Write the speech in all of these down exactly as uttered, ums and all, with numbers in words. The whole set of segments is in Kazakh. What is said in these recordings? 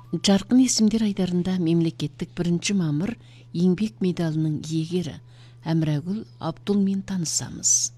Жарқын есімдер айдарында мемлекеттік бірінші мамыр еңбек медалының иегері Әмірәгүл Абдулмен танысамыз.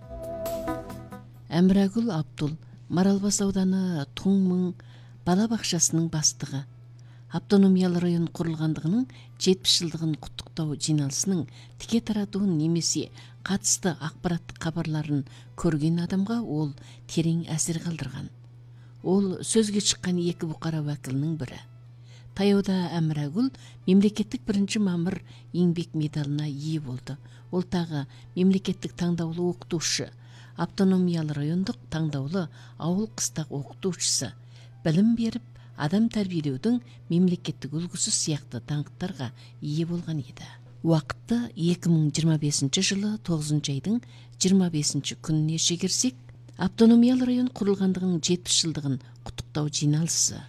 Әмірәгүл Абдул Маралбас ауданы Туңмың балабақшасының бастығы. Автономиялы район құрылғандығының жетпіс жылдығын құттықтау жиналысының тіке таратуын немесе қатысты ақпараттық хабарларын көрген адамға ол терең әсер қалдырған. Ол сөзге шыққан екі бұқара уәкілінің бірі. Таяуда Әмірәгүл мемлекеттік бірінші мамыр еңбек медалына ие болды. Ол тағы мемлекеттік таңдаулы оқытушы, автономиялы райондық таңдаулы ауыл қыстақ оқытушысы, білім беріп, адам тәрбиелеудің мемлекеттік үлгісі сияқты даңқтарға ие болған еді. Уақытты екі мың жиырма бесінші жылы тоғызыншы айдың жиырма бесінші күніне шегерсек, автономиялы район құрылғандығының жетпіс жылдығын құттықтау жиналысы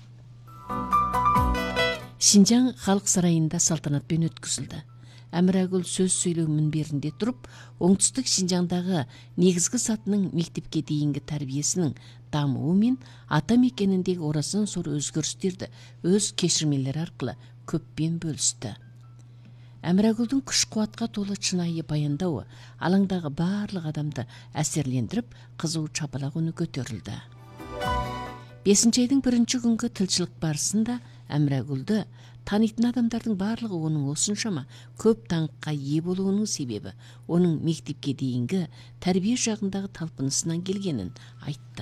Шинжаң халық сарайында салтанатпен өткізілді. Әмірәгүл сөз сөйлеу мінберінде тұрып, оңтүстік Шинжаңдағы негізгі сатының мектепке дейінгі тәрбиесінің дамуы мен ата мекеніндегі орасан зор өзгерістерді өз кешірмелері арқылы көппен бөлісті. Әмірәгүлдің күш-қуатқа толы шынайы баяндауы алаңдағы барлық адамды әсерлендіріп, қызу шапалақ үні көтерілді. Бесінші айдың бірінші күнгі тілшілік барысында Әмірәгүлді танитын адамдардың барлығы оның осыншама көп даңққа ие болуының себебі оның мектепке дейінгі тәрбие жағындағы талпынысынан келгенін айтты.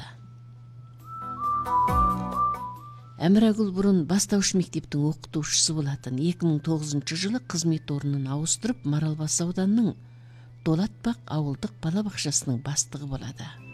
Әмірәгүл бұрын бастауыш мектептің оқытушысы болатын. екі мың тоғызыншы жылы қызмет орнын ауыстырып, Маралбас ауданының Долатбақ ауылдық балабақшасының бастығы болады.